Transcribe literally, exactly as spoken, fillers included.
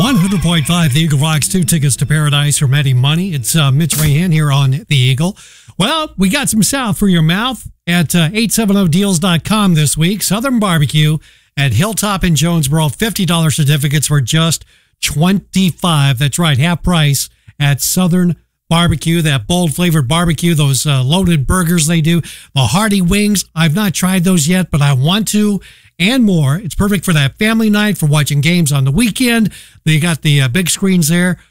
one hundred point five The Eagle rocks two tickets to paradise from Eddie Money. It's uh, Mitch Rahan here on The Eagle. Well, we got some South for your mouth at uh, eight seventy deals dot com this week. Southern Barbecue at Hilltop in Jonesboro. fifty dollars certificates for just twenty-five dollars. That's right, half price at Southern Barbecue. That bold flavored barbecue, those uh, loaded burgers they do. The hearty wings, I've not tried those yet, but I want to. And more. It's perfect for that family night, for watching games on the weekend. They got the uh, big screens there.